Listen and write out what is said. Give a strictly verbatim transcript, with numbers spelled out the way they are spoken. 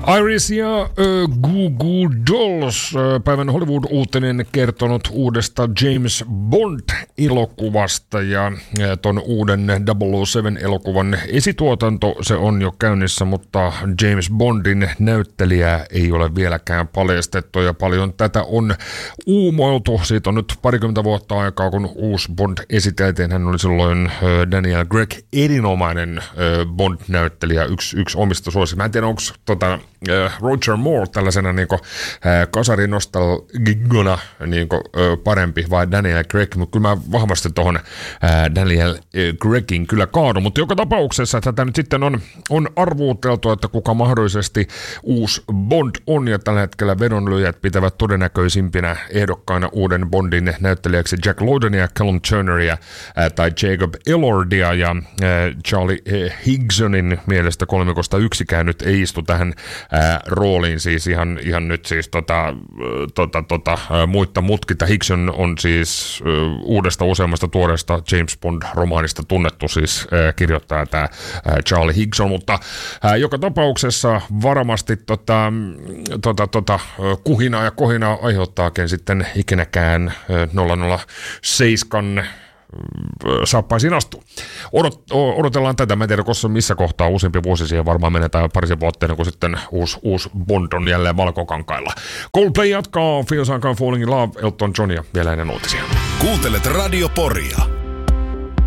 Iris ja äh, Goo Goo Dolls, äh, päivän Hollywood-uutinen kertonut uudesta James Bond-elokuvasta ja äh, ton uuden double oh seven-elokuvan esituotanto, se on jo käynnissä, mutta James Bondin näyttelijää ei ole vieläkään paljastettu ja paljon tätä on uumoiltu. Siitä on nyt parikymmentä vuotta aikaa, kun uusi Bond esiteltiin. Hän oli silloin äh, Daniel Craig, erinomainen äh, Bond-näyttelijä, yksi, yksi omista suosikista. Mä en tiedä, onko tota, Roger Moore tällaisena niin kuin, äh, kasarinostalgigona niin kuin, äh, parempi vai Daniel Craig, mutta kyllä mä vahvasti tuohon äh, Daniel Craigin kyllä kaadun, mutta joka tapauksessa tätä nyt sitten on, on arvuuteltu, että kuka mahdollisesti uusi Bond on, ja tällä hetkellä vedonlyöjät pitävät todennäköisimpinä ehdokkaina uuden Bondin näyttelijäksi Jack Lawdonia, Callum Turneria äh, tai Jacob Elordia, ja äh, Charlie äh, Higsonin mielestä kolmikosta yksikään nyt ei istu tähän Ää, rooliin, siis ihan, ihan nyt siis tota, tota, tota, ää, muitta mutkita. Higson on siis ää, uudesta useammasta tuoreesta James Bond-romaanista tunnettu siis ää, kirjoittaja tämä Charlie Higson, mutta ää, joka tapauksessa varmasti tota, tota, tota, kuhinaa ja kohinaa aiheuttaakin sitten ikinäkään ää, nolla nolla seitsemän saappaisiin astuu. Odot, odotellaan tätä. Mä en tiedä, koska missä kohtaa useampi vuosi siihen varmaan menetään parisen vuotta ennen kuin sitten uusi, uusi Bond on jälleen valkokankailla. Coldplay jatkaa Feels Like I'm Falling in Love, Elton John ja vielä ennen uutisia. Kuuntelet Radio Poria.